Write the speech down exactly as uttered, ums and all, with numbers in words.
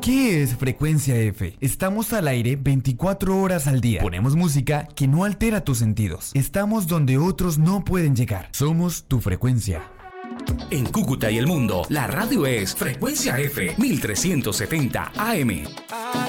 ¿Qué es Frecuencia F? Estamos al aire veinticuatro horas al día. Ponemos música que no altera tus sentidos. Estamos donde otros no pueden llegar. Somos tu frecuencia. En Cúcuta y el mundo, la radio es Frecuencia F mil trescientos setenta A M.